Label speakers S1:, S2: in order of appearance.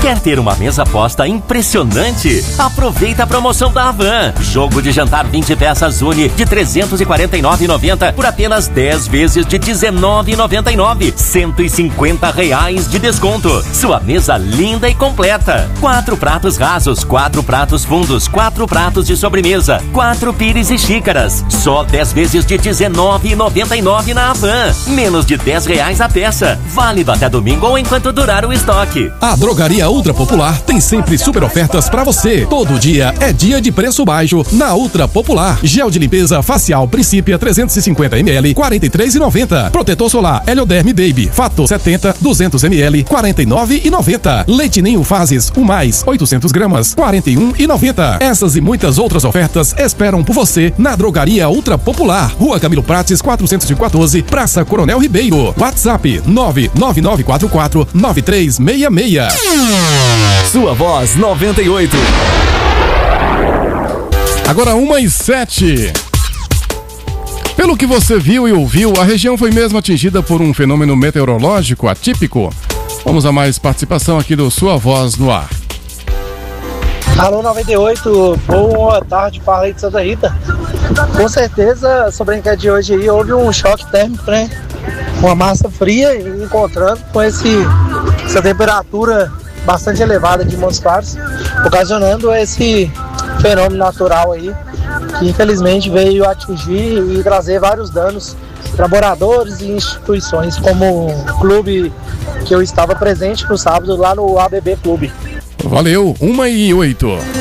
S1: Quer ter uma mesa posta impressionante? Aproveita a promoção da Havan. Jogo de jantar 20 peças Uni de R$ 349,90 por apenas 10 vezes de R$ 19,99. R$ 150 de desconto. Sua mesa linda e completa. 4 pratos rasos, 4 pratos fundos, 4 pratos de sobremesa, 4 pires e xícaras. Só 10 vezes de R$ 19,99 na Havan. Menos de R$ 10 a peça. Válido até domingo ou enquanto durar o estoque.
S2: A Drogaria Ultra Popular tem sempre super ofertas pra você. Todo dia é dia de preço baixo na Ultra Popular. Gel de limpeza facial Principia 350 ml, R$ 43,90. Protetor solar Helioderm Baby Fator 70, 200 ml, R$ 49,90. Leite Ninho Fases, o mais, 800 gramas, R$ 41,90. Essas e muitas outras ofertas esperam por você na Drogaria Ultra Popular. Rua Camilo Prates, 414, Praça Coronel Ribeiro. WhatsApp 999449366.
S3: Sua Voz 98.
S2: Agora 1h07. Pelo que você viu e ouviu, a região foi mesmo atingida por um fenômeno meteorológico atípico. Vamos a mais participação aqui do Sua Voz no Ar.
S4: Alô 98, boa tarde, fala aí de Santa Rita. Com certeza, sobre a enquete de hoje aí, houve um choque térmico, né? Uma massa fria encontrando com essa temperatura bastante elevada de Montes Claros, ocasionando esse fenômeno natural aí, que infelizmente veio atingir e trazer vários danos para moradores e instituições, como o clube que eu estava presente no sábado lá no ABB Clube.
S2: Valeu, 1h08.